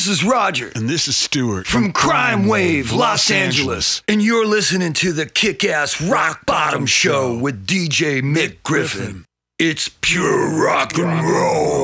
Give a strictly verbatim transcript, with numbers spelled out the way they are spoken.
This is Roger. And this is Stuart. From Crime Wave, Los Angeles. And you're listening to the Kick-Ass Rock Bottom Show with D J Mick Griffin. It's pure rock and roll.